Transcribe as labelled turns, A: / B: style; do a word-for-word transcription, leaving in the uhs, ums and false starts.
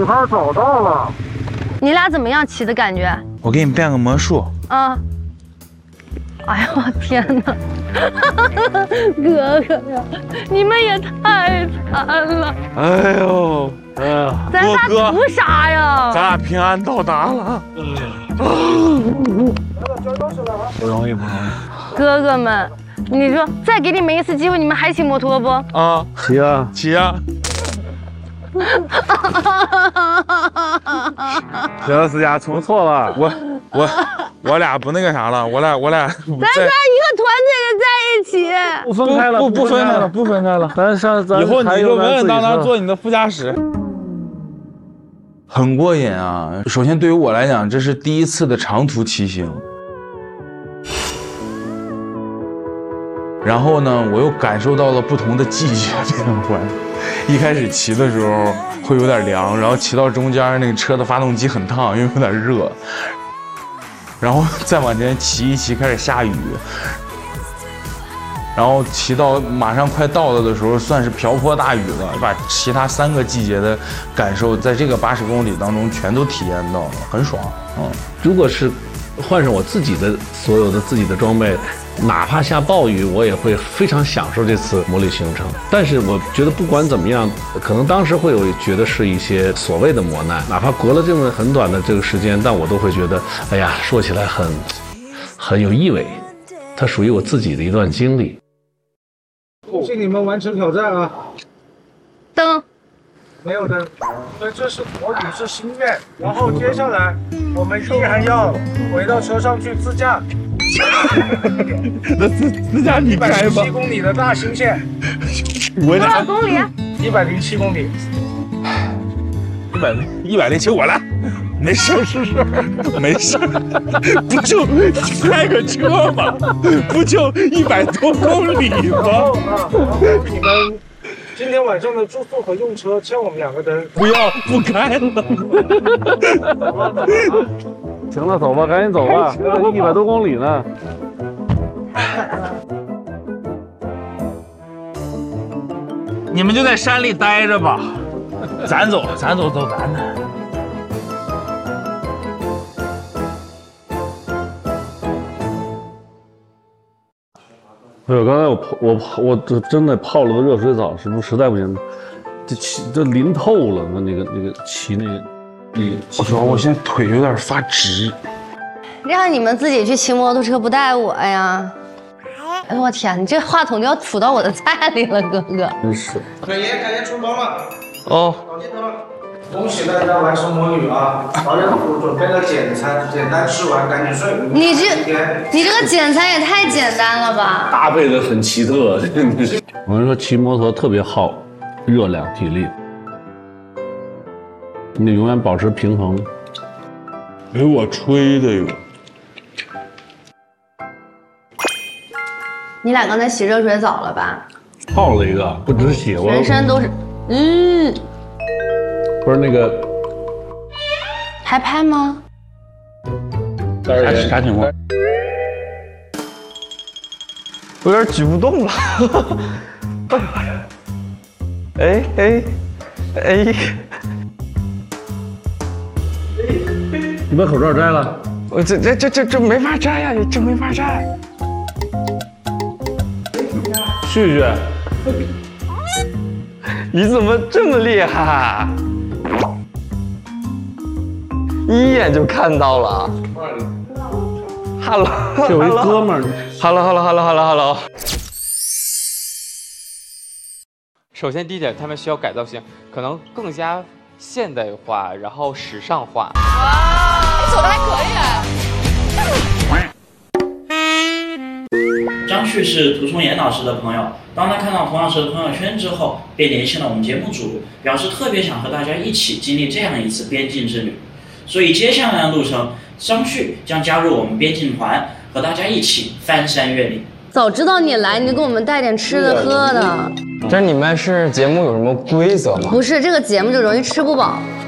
A: 孩找到了。
B: 你俩怎么样骑的感觉？
C: 我给你变个魔术。
B: 啊！哎呀，我天哪！哥哥呀，你们也太惨了！
C: 哎呦，哎呀，
B: 咱仨图啥呀？
C: 咱俩平安到达了。
A: 不容易，不容易。
B: 哥哥们，你说再给你们一次机会，你们还骑摩托不？
C: 啊，
A: 骑啊，
C: 骑啊！
A: 小的私家出错了，
C: 我我我俩不那个啥了，我俩我俩。
B: 咱仨一个团队的在一起。
A: 不分开了，
C: 不不分开了，不分开了。
A: 咱上咱
C: 以后你就稳稳当当坐你的副驾驶。很过瘾啊！首先对于我来讲，这是第一次的长途骑行。然后呢，我又感受到了不同的季节变换。一开始骑的时候会有点凉，然后骑到中间，那个车的发动机很烫，因为有点热。然后再往前骑一骑，开始下雨。然后骑到马上快到了的时候，算是瓢泼大雨了，把其他三个季节的感受，在这个八十公里当中全都体验到了，很爽。嗯，
D: 如果是换上我自己的所有的自己的装备，哪怕下暴雨，我也会非常享受这次摩旅行程。但是我觉得不管怎么样，可能当时会有觉得是一些所谓的磨难，哪怕隔了这么很短的这个时间，但我都会觉得，哎呀，说起来很很有意味，它属于我自己的一段经历。
A: 恭喜你们完成挑战啊！
B: 灯
A: 没有灯，所以这是我只是心愿。然后接下来我们依然要回到车上去自驾。
C: 那自自驾你开吧。
A: 七公里的大兴线，
C: 我
B: 多少公里？
A: 一百零七公里。
C: 一百一百零七，我来，没事是事，没事，不就开个车吗？不就一百多公里吗？
A: 你们今天晚上的住宿和用车欠我们两个灯。
C: 不要，不开了。
A: 行了，走吧，赶紧走吧，一百多公里呢。
C: 你们就在山里待着吧，咱走，咱走走咱的。
D: 哎呦，刚才我泡我我这真的泡了个热水澡，是不是实在不行？这骑这淋透了，那那个那个骑那个那个。
C: 我主要我现在腿有点发直。
B: 让你们自己去骑摩托车，不带我呀？哎呦我天，你这话筒就要杵到我的菜里了，哥哥。
D: 真是。
A: 可爷赶紧出包了。
C: 哦。
A: 搞定了。恭喜大家完成摩旅啊！导演组准备了简餐，简单吃完赶紧睡。
B: 你这你这个简餐也太简单了吧？
D: 搭配的很奇特，真的是。我跟你说，骑摩托特别耗热量、体力，你得永远保持平衡。
C: 给我吹的哟！
B: 你俩刚才洗热水澡了吧？
D: 泡了一个，不止洗，我
B: 全身都是，嗯。
D: 不是那个，
B: 还拍吗？
C: 啥啥情况？
E: 我有点举不动了。哎哎哎！
D: 你把口罩摘了。
E: 我这这这这这没法摘呀，这没法摘。
D: 旭旭，
E: 你怎么这么厉害？一眼就看到了。Hello，
D: 这有一哥们儿。
E: Hello，Hello，Hello，Hello，Hello。
F: 首先第一点，他们需要改造型，可能更加现代化，然后时尚化。
G: 哇，你走的还可以啊。
H: 张旭是涂松岩老师的朋友，当他看到涂老师的朋友圈之后，便联系了我们节目组，表示特别想和大家一起经历这样一次边境之旅。所以接下来的路程，张旭将加入我们边境团，和大家一起翻山越岭。
B: 早知道你来，你就给我们带点吃的喝的。
E: 这你们是节目有什么规则吗？
B: 不是，这个节目就容易吃不饱。